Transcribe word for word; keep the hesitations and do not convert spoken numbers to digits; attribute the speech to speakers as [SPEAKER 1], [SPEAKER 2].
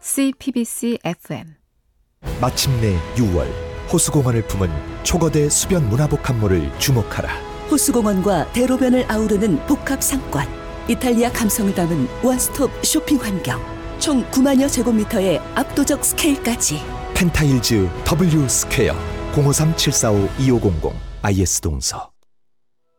[SPEAKER 1] 씨피비씨 에프엠.
[SPEAKER 2] 마침내 유월, 호수공원을 품은 초거대 수변 문화복합물을 주목하라.
[SPEAKER 3] 호수공원과 대로변을 아우르는 복합 상권, 이탈리아 감성을 담은 원스톱 쇼핑 환경, 총 구만여 제곱미터의 압도적 스케일까지.
[SPEAKER 2] 펜타일즈 W 스퀘어 공오삼 칠사오 이오공공 아이에스 동서.